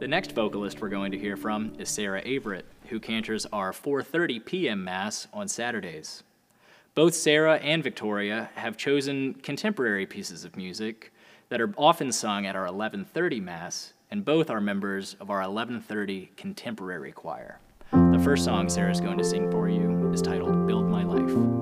The next vocalist we're going to hear from is Sarah Averett, who cantors our 4:30 p.m. Mass on Saturdays. Both Sarah and Victoria have chosen contemporary pieces of music that are often sung at our 11:30 Mass, and both are members of our 11:30 Contemporary Choir. The first song Sarah's going to sing for you is titled Build My Life.